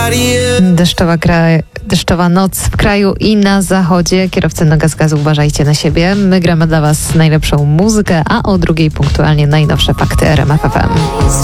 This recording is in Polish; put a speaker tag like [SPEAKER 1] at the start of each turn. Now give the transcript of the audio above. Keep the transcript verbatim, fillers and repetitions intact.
[SPEAKER 1] Deszczowa, kraj, deszczowa noc w kraju i na zachodzie. Kierowcy na gaz gazu, uważajcie na siebie. My gramy dla Was najlepszą muzykę, a o drugiej punktualnie najnowsze fakty R M F F M.